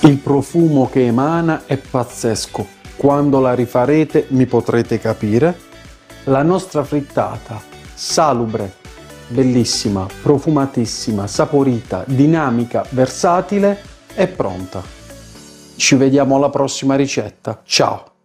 Il profumo che emana è pazzesco. Quando la rifarete mi potrete capire. La nostra frittata, salubre, bellissima, profumatissima, saporita, dinamica, versatile, è pronta. Ci vediamo alla prossima ricetta. Ciao!